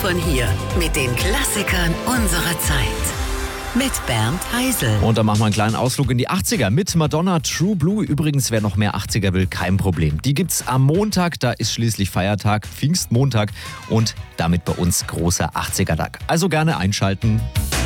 von hier mit den Klassikern unserer Zeit. Mit Bernd Heisel. Und dann machen wir einen kleinen Ausflug in die 80er mit Madonna True Blue. Übrigens, wer noch mehr 80er will, kein Problem. Die gibt's am Montag, da ist schließlich Feiertag, Pfingstmontag und damit bei uns großer 80er-Tag. Also gerne einschalten.